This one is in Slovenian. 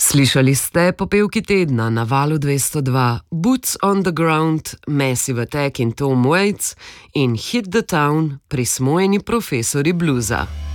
Slišali ste popevki tedna na Valu 202 Boots on the Ground, Massive Attack in Tom Waits in Hit the Town, prismojeni profesori bluza.